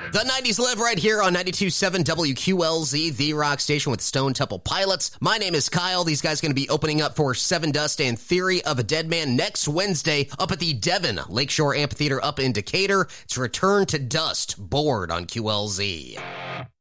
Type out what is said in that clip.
The 90s live right here on 92.7 WQLZ, the rock station with Stone Temple Pilots. My name is Kyle. These guys are going to be opening up for Seven Dust and Theory of a Dead Man next Wednesday up at the Devon Lakeshore Amphitheater up in Decatur. It's Return to Dust, Bored on QLZ.